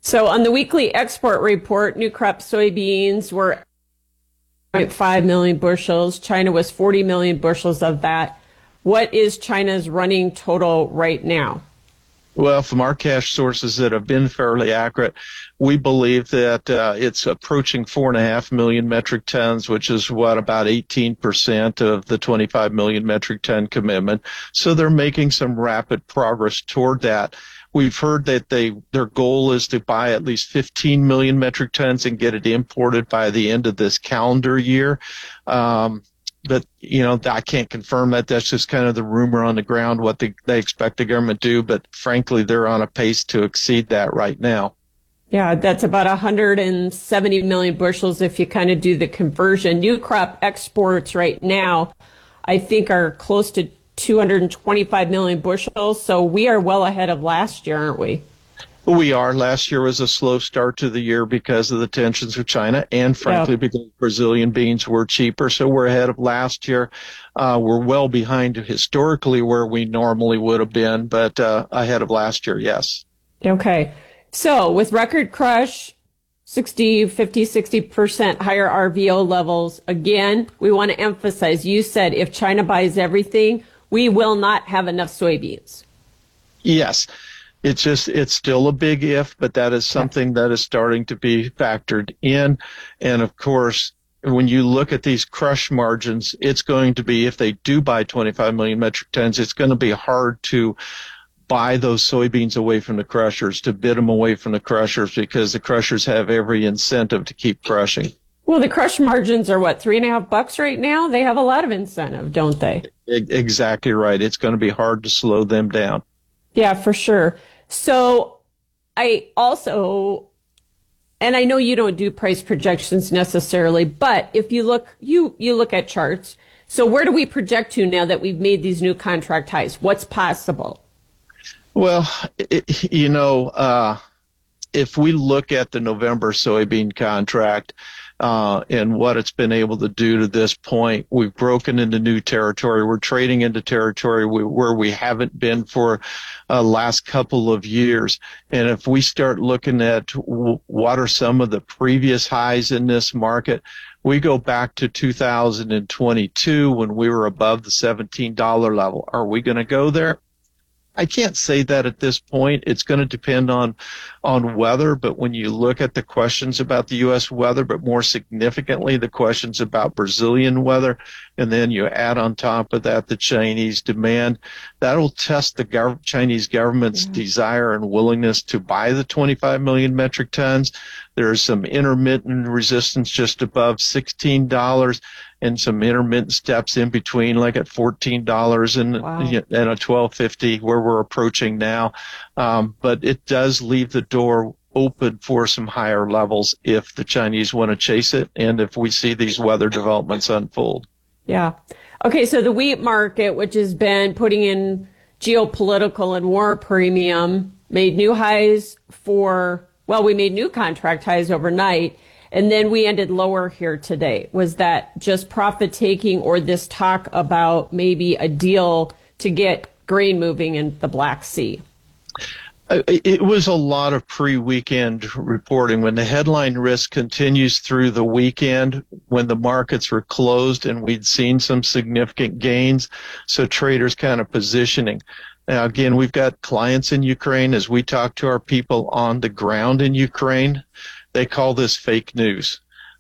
So on the weekly export report, new crop soybeans were 0.5 million bushels. China was 40 million bushels of that. What is China's running total right now? Well, from our cash sources that have been fairly accurate, we believe that it's approaching 4.5 million metric tons, which is about 18% of the 25 million metric ton commitment. So they're making some rapid progress toward that. We've heard that their goal is to buy at least 15 million metric tons and get it imported by the end of this calendar year. But, I can't confirm that. That's just kind of the rumor on the ground, what they expect the government to do. But frankly, they're on a pace to exceed that right now. Yeah, that's about 170 million bushels if you kind of do the conversion. New crop exports right now, I think, are close to 225 million bushels. So we are well ahead of last year, aren't we? We are. Last year was a slow start to the year because of the tensions with China and frankly because Brazilian beans were cheaper. So we're ahead of last year. We're well behind historically where we normally would have been, but ahead of last year, yes. Okay. So with record crush, 60% higher RVO levels, again, we want to emphasize, you said if China buys everything, we will not have enough soybeans. Yes. It's still a big if, but that is something that is starting to be factored in. And of course, when you look at these crush margins, it's going to be, if they do buy 25 million metric tons, it's going to be hard to buy those soybeans away from the crushers, to bid them away from the crushers, because the crushers have every incentive to keep crushing. Well, the crush margins are what, $3.50 right now? They have a lot of incentive, don't they? Exactly right. It's going to be hard to slow them down. Yeah, for sure. So I also, and I know you don't do price projections necessarily, but if you look, you look at charts. So where do we project to now that we've made these new contract highs? What's possible? Well, if we look at the November soybean contract, and what it's been able to do to this point, we've broken into new territory. We're trading into territory where we haven't been for last couple of years. And if we start looking at what are some of the previous highs in this market, we go back to 2022 when we were above the $17 level. Are we going to go there? I can't say that at this point. It's going to depend on weather, but when you look at the questions about the U.S. weather, but more significantly the questions about Brazilian weather, and then you add on top of that the Chinese demand, that'll test the Chinese government's desire and willingness to buy the 25 million metric tons. There's some intermittent resistance just above $16 and some intermittent steps in between, like at $14 and a $12.50 where we're approaching now. But it does leave the door open for some higher levels if the Chinese want to chase it and if we see these weather developments unfold. Yeah. Okay, so the wheat market, which has been putting in geopolitical and war premium, made new highs we made new contract highs overnight, and then we ended lower here today. Was that just profit taking or this talk about maybe a deal to get grain moving in the Black Sea? It was a lot of pre-weekend reporting. When the headline risk continues through the weekend, when the markets were closed and we'd seen some significant gains, so traders kind of positioning. Now, again, we've got clients in Ukraine. As we talk to our people on the ground in Ukraine, they call this fake news.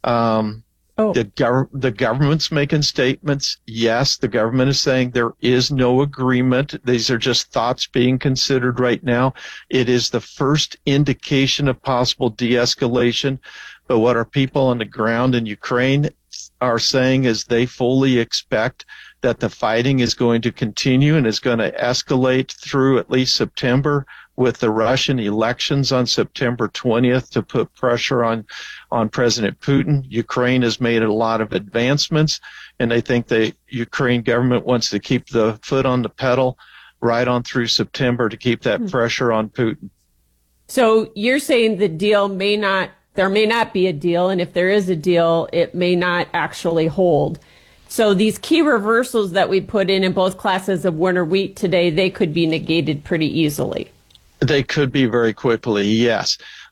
The government's making statements. Yes, the government is saying there is no agreement. These are just thoughts being considered right now. It is the first indication of possible de-escalation. But what our people on the ground in Ukraine are saying is they fully expect that the fighting is going to continue and is going to escalate through at least September, with the Russian elections on September 20th to put pressure on President Putin. Ukraine has made a lot of advancements, and they think the Ukraine government wants to keep the foot on the pedal right on through September to keep that pressure on Putin. So you're saying the deal there may not be a deal, and if there is a deal, it may not actually hold. So these key reversals that we put in both classes of winter wheat today, they could be negated pretty easily. They could be very quickly, yes.